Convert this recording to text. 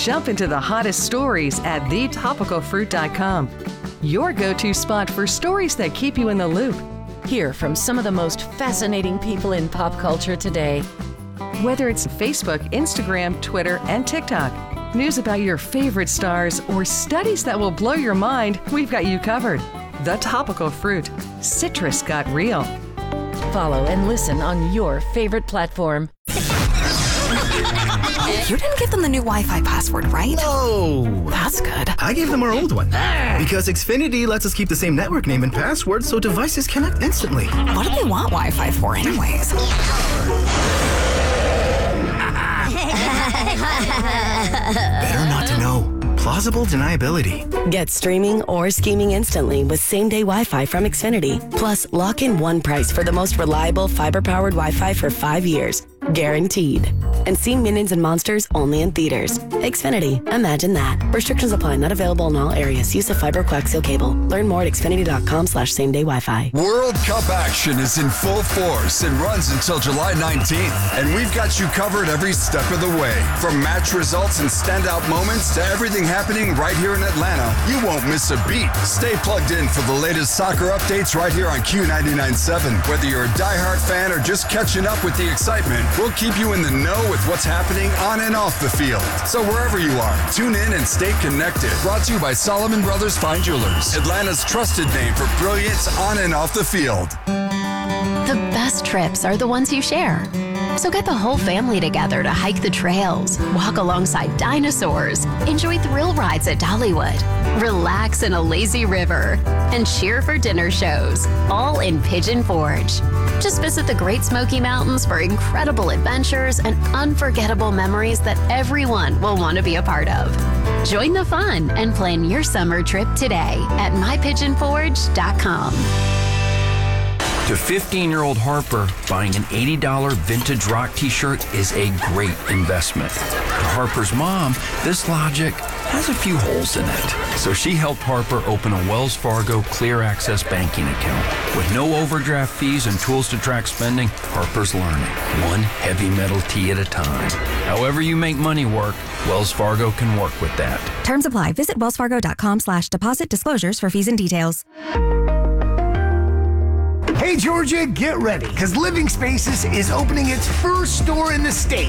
Jump into the hottest stories at thetopicalfruit.com. Your go-to spot for stories that keep you in the loop. Hear from some of the most fascinating people in pop culture today. Whether it's Facebook, Instagram, Twitter, and TikTok, news about your favorite stars, or studies that will blow your mind, we've got you covered. The Topical Fruit. Citrus got real. Follow and listen on your favorite platform. You didn't give them the new Wi-Fi password, right? No! That's good. I gave them our old one. Because Xfinity lets us keep the same network name and password so devices connect instantly. What do they want Wi-Fi for anyways? Better not to know. Plausible deniability. Get streaming or scheming instantly with same-day Wi-Fi from Xfinity. Plus, lock in one price for the most reliable fiber-powered Wi-Fi for 5 years. Guaranteed. And see Minions and Monsters only in theaters. Xfinity. Imagine that. Restrictions apply. Not available in all areas. Use of fiber coaxial cable. Learn more at xfinity.com/same-day Wi-Fi. World Cup action is in full force and runs until July 19th. And we've got you covered every step of the way. From match results and standout moments to everything happening right here in Atlanta, you won't miss a beat. Stay plugged in for the latest soccer updates right here on Q99.7. Whether you're a diehard fan or just catching up with the excitement, we'll keep you in the know with what's happening on and off the field. So wherever you are, tune in and stay connected. Brought to you by Solomon Brothers Fine Jewelers, Atlanta's trusted name for brilliance on and off the field. The best trips are the ones you share. So get the whole family together to hike the trails, walk alongside dinosaurs, enjoy thrill rides at Dollywood, relax in a lazy river, and cheer for dinner shows, all in Pigeon Forge. Just visit the Great Smoky Mountains for incredible adventures and unforgettable memories that everyone will want to be a part of. Join the fun and plan your summer trip today at mypigeonforge.com. To 15-year-old Harper, buying an $80 vintage rock t-shirt is a great investment. To Harper's mom, this logic has a few holes in it. So she helped Harper open a Wells Fargo Clear Access banking account. With no overdraft fees and tools to track spending, Harper's learning, one heavy metal tee at a time. However you make money work, Wells Fargo can work with that. Terms apply. Visit wellsfargo.com/deposit disclosures for fees and details. Hey, Georgia, get ready, because Living Spaces is opening its first store in the state.